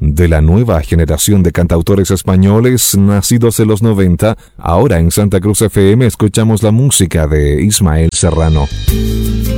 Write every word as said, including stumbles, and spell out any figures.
de la nueva generación de cantautores españoles nacidos en los noventa. Ahora en Santa Cruz F M escuchamos la música de Ismael Serrano.